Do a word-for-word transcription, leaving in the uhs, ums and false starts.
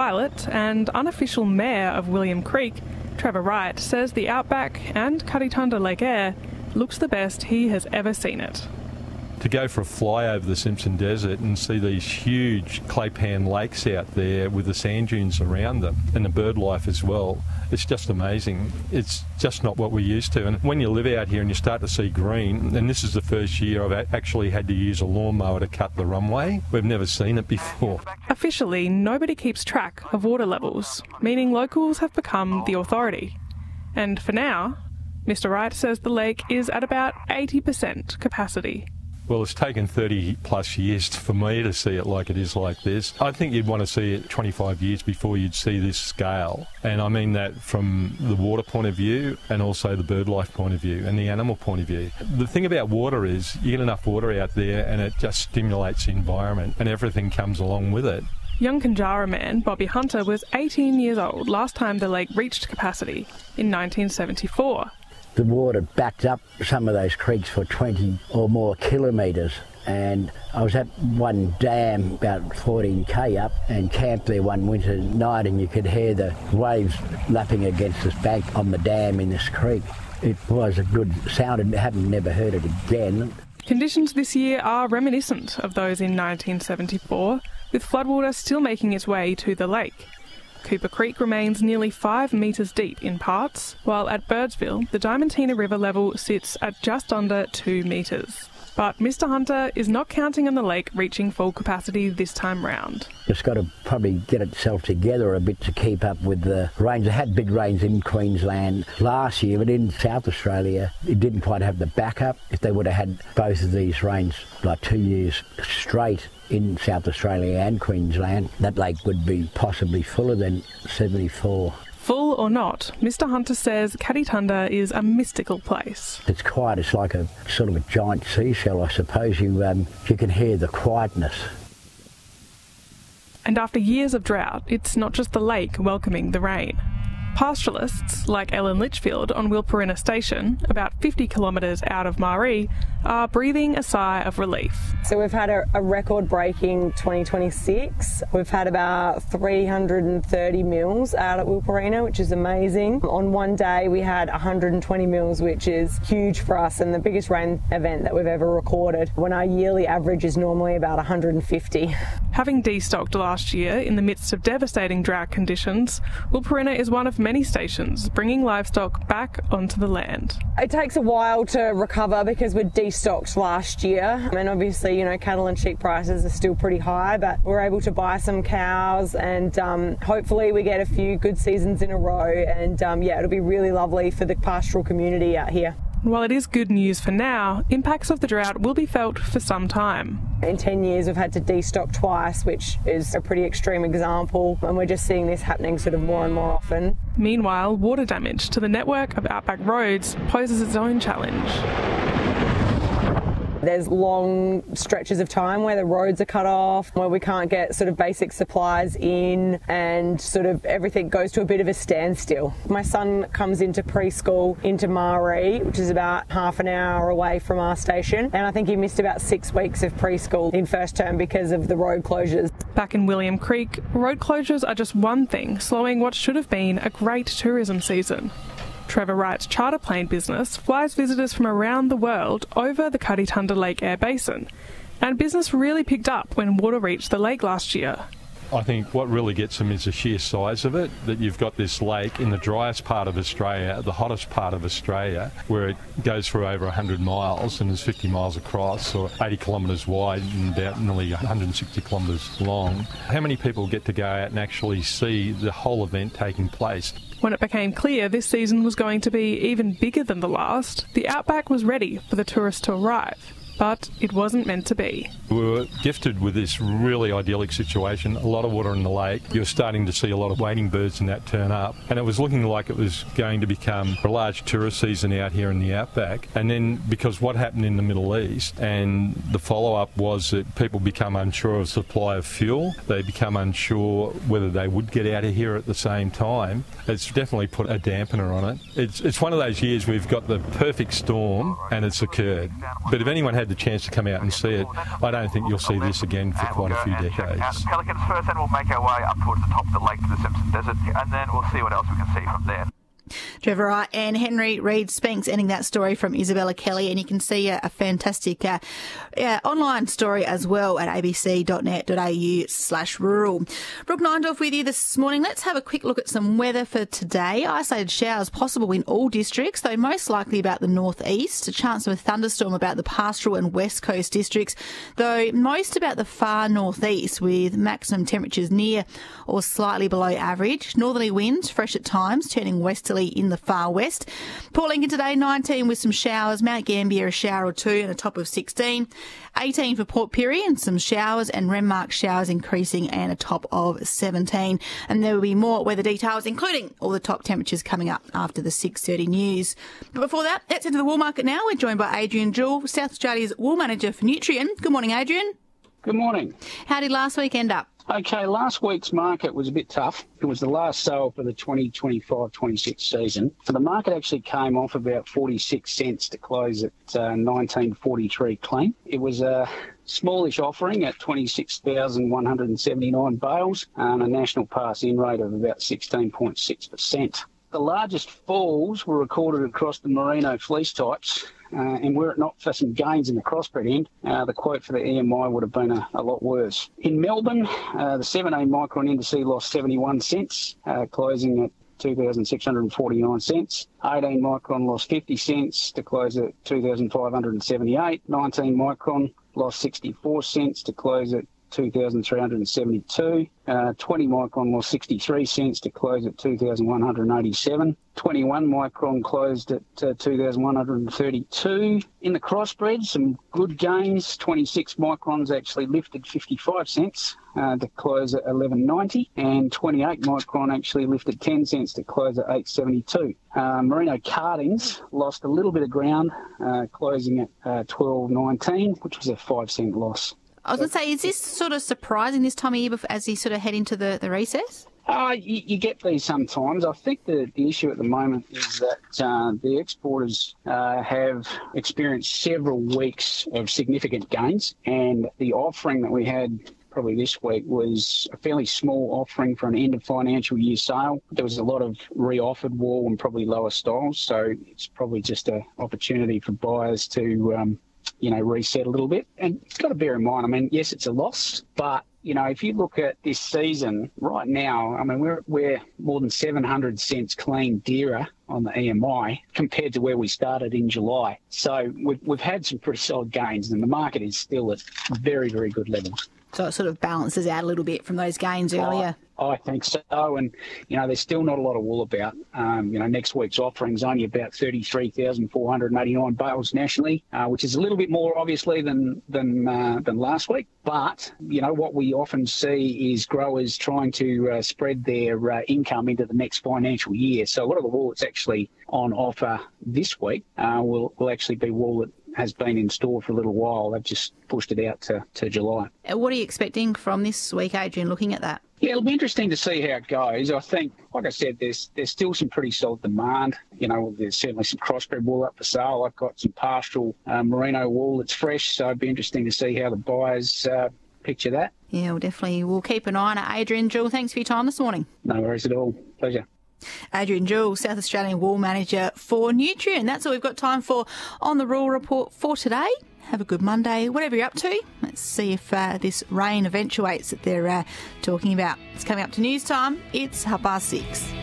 pilot and unofficial mayor of William Creek, Trevor Wright, says the outback and Cutty-Tunda Lake Eyre looks the best he has ever seen it. To go for a fly over the Simpson Desert and see these huge clay pan lakes out there with the sand dunes around them and the bird life as well, it's just amazing. It's just not what we're used to. And when you live out here and you start to see green, and this is the first year I've actually had to use a lawnmower to cut the runway, we've never seen it before. Officially, nobody keeps track of water levels, meaning locals have become the authority. And for now, Mister Wright says the lake is at about eighty percent capacity. Well, it's taken thirty plus years for me to see it like it is like this. I think you'd want to see it twenty-five years before you'd see this scale. And I mean that from the water point of view and also the bird life point of view and the animal point of view. The thing about water is you get enough water out there and it just stimulates the environment and everything comes along with it. Young Conjara man Bobby Hunter was eighteen years old last time the lake reached capacity in nineteen seventy-four. The water backed up some of those creeks for twenty or more kilometres, and I was at one dam about fourteen k up and camped there one winter night, and you could hear the waves lapping against this bank on the dam in this creek. It was a good sound and I haven't never heard it again. Conditions this year are reminiscent of those in nineteen seventy-four, with floodwater still making its way to the lake. Cooper Creek remains nearly five metres deep in parts, while at Birdsville the Diamantina River level sits at just under two metres. But Mister Hunter is not counting on the lake reaching full capacity this time round. It's got to probably get itself together a bit to keep up with the rains. It had big rains in Queensland last year, but in South Australia it didn't quite have the backup. If they would have had both of these rains like two years straight in South Australia and Queensland, that lake would be possibly fuller than seventy-four. Full or not, Mister Hunter says Cutty-Tunda is a mystical place. It's quiet. It's like a sort of a giant seashell, I suppose. You, um, you can hear the quietness. And after years of drought, it's not just the lake welcoming the rain. Pastoralists like Ellen Litchfield on Wilpurina Station, about fifty kilometres out of Maree, are breathing a sigh of relief. So we've had a, a record-breaking twenty twenty-six. We've had about three hundred thirty mils out at Wilpurina, which is amazing. On one day we had one hundred twenty mils, which is huge for us and the biggest rain event that we've ever recorded, when our yearly average is normally about one hundred fifty. Having destocked last year in the midst of devastating drought conditions, Wilpurina is one of many stations bringing livestock back onto the land. It takes a while to recover because we're destocked last year, and obviously, you know, cattle and sheep prices are still pretty high, but we're able to buy some cows and um, hopefully we get a few good seasons in a row, and um, yeah, it'll be really lovely for the pastoral community out here. While it is good news for now, impacts of the drought will be felt for some time. In ten years we've had to destock twice, which is a pretty extreme example, and we're just seeing this happening sort of more and more often. Meanwhile, water damage to the network of outback roads poses its own challenge. There's long stretches of time where the roads are cut off, where we can't get sort of basic supplies in, and sort of everything goes to a bit of a standstill. My son comes into preschool into Maree, which is about half an hour away from our station, and I think he missed about six weeks of preschool in first term because of the road closures. Back in William Creek, road closures are just one thing slowing what should have been a great tourism season. Trevor Wright's charter plane business flies visitors from around the world over the Cutty-Tunda Lake Eyre Basin, and business really picked up when water reached the lake last year. I think what really gets them is the sheer size of it, that you've got this lake in the driest part of Australia, the hottest part of Australia, where it goes for over one hundred miles and is fifty miles across, or eighty kilometres wide and about nearly one hundred sixty kilometres long. How many people get to go out and actually see the whole event taking place? When it became clear this season was going to be even bigger than the last, the outback was ready for the tourists to arrive. But it wasn't meant to be. We were gifted with this really idyllic situation, a lot of water in the lake. You're starting to see a lot of wading birds and that turn up. And it was looking like it was going to become a large tourist season out here in the outback. And then because what happened in the Middle East, and the follow-up was that people become unsure of supply of fuel. They become unsure whether they would get out of here at the same time. It's definitely put a dampener on it. It's, it's one of those years we've got the perfect storm and it's occurred. But if anyone had the chance to come out and see it, I don't think you'll see this again for quite a few decades. Pelicans first, and we'll make our way up towards the top of the lake to the Simpson Desert, and then we'll see what else we can see from there. Trevor Wright and Henry Reid-Spinks ending that story from Isabella Kelly, and you can see a, a fantastic uh, uh, online story as well at abc.net.au slash rural. Brooke Nindorf with you this morning. Let's have a quick look at some weather for today. Isolated showers possible in all districts, though most likely about the northeast. A chance of a thunderstorm about the pastoral and west coast districts, though most about the far northeast, with maximum temperatures near or slightly below average. Northerly winds, fresh at times, turning westerly in the far west. Port Lincoln today, nineteen with some showers. Mount Gambier, a shower or two and a top of sixteen. eighteen for Port Pirie and some showers, and Renmark showers increasing and a top of seventeen. And there will be more weather details, including all the top temperatures, coming up after the six thirty news. But before that, let's into the wool market now. We're joined by Adrian Jewell, South Australia's wool manager for Nutrien. Good morning, Adrian. Good morning. How did last week end up? Okay, last week's market was a bit tough. It was the last sale for the twenty twenty-five twenty-six season. So the market actually came off about forty-six cents to close at uh, nineteen forty-three clean. It was a smallish offering at twenty-six thousand one hundred seventy-nine bales and a national pass-in rate of about sixteen point six percent. The largest falls were recorded across the merino fleece types, uh, and were it not for some gains in the crossbred end, uh, the quote for the E M I would have been a, a lot worse. In Melbourne, uh, the seventeen micron indice lost seventy-one cents, uh, closing at two thousand six hundred forty-nine cents. eighteen micron lost fifty cents to close at two thousand five hundred seventy-eight. nineteen micron lost sixty-four cents to close at two thousand three hundred seventy-two. Uh, twenty micron lost sixty-three cents to close at two thousand one hundred eighty-seven. twenty-one micron closed at uh, two thousand one hundred thirty-two. In the crossbred, some good gains. twenty-six microns actually lifted fifty-five cents uh, to close at eleven ninety, and twenty-eight micron actually lifted ten cents to close at eight seventy-two. Uh, merino cartings lost a little bit of ground, uh, closing at uh, twelve nineteen, which was a five cent loss. I was going to say, is this sort of surprising this time of year as you sort of head into the, the recess? Uh, you, you get these sometimes. I think the, the issue at the moment is that uh, the exporters uh, have experienced several weeks of significant gains, and the offering that we had probably this week was a fairly small offering for an end of financial year sale. There was a lot of re-offered wool and probably lower styles, so it's probably just an opportunity for buyers to um, you know, reset a little bit. And you've got to bear in mind, I mean, yes, it's a loss, but, you know, if you look at this season right now, I mean, we're, we're more than seven hundred cents clean dearer on the E M I compared to where we started in July. So we've, we've had some pretty solid gains, and the market is still at very, very good levels. So it sort of balances out a little bit from those gains earlier. I, I think so. And, you know, there's still not a lot of wool about. Um, you know, next week's offering is only about thirty-three thousand four hundred eighty-nine bales nationally, uh, which is a little bit more, obviously, than than uh, than last week. But, you know, what we often see is growers trying to uh, spread their uh, income into the next financial year. So a lot of the wool that's actually on offer this week uh, will, will actually be wool that has been in store for a little while. They've just pushed it out to, to July. What are you expecting from this week, Adrian, looking at that? Yeah, it'll be interesting to see how it goes. I think, like I said, there's there's still some pretty solid demand. You know, there's certainly some crossbred wool up for sale. I've got some pastoral uh, merino wool that's fresh, so it'd be interesting to see how the buyers uh, picture that. Yeah, well, definitely. We'll keep an eye on it. Adrian Jewell, thanks for your time this morning. No worries at all. Pleasure. Adrian Jewell, South Australian Wool Manager for Nutrien. That's all we've got time for on the Rural Report for today. Have a good Monday, whatever you're up to. Let's see if uh, this rain eventuates that they're uh, talking about. It's coming up to news time. It's half past six.